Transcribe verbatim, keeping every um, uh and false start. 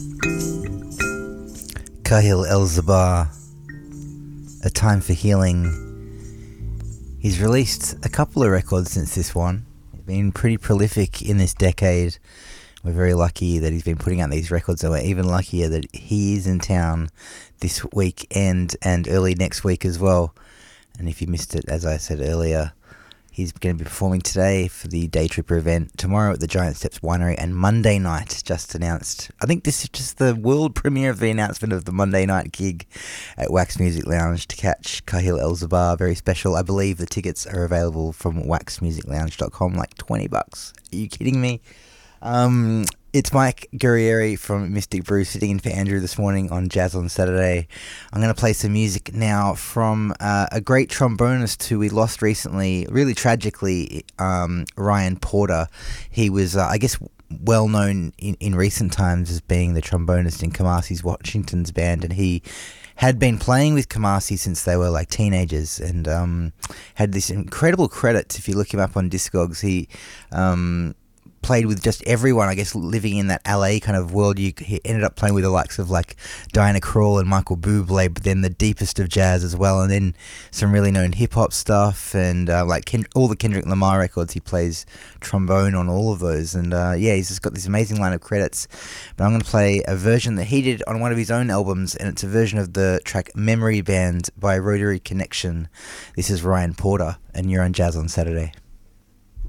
Kahil El-Zabah, A Time for Healing. He's released a couple of records since this one. He's been pretty prolific in this decade. We're very lucky that he's been putting out these records, and we're even luckier that he is in town this weekend and early next week as well. And if you missed it, as I said earlier, he's going to be performing today for the Day Tripper event, tomorrow at the Giant Steps Winery, and Monday night, just announced. I think this is just the world premiere of the announcement of the Monday night gig at Wax Music Lounge to catch Kahil El-Zabah. Very special. I believe the tickets are available from wax music lounge dot com, like twenty bucks. Are you kidding me? Um, it's Mike Guerrieri from Mystic Brew sitting in for Andrew this morning on Jazz on Saturday. I'm going to play some music now from uh, a great trombonist who we lost recently, really tragically, um, Ryan Porter. He was, uh, I guess, well known in, in recent times as being the trombonist in Kamasi's Washington's band, and he had been playing with Kamasi since they were like teenagers, and um, had this incredible credits. If you look him up on Discogs, he um, played with just everyone, I guess, living in that L A kind of world. You, he ended up playing with the likes of like Diana Krall and Michael Bublé, but then the deepest of jazz as well, and then some really known hip-hop stuff, and uh, like Ken- all the Kendrick Lamar records, he plays trombone on all of those, and uh, yeah, he's just got this amazing line of credits. But I'm going to play a version that he did on one of his own albums, and it's a version of the track Memory Band by Rotary Connection. This is Ryan Porter, and you're on Jazz on Saturday.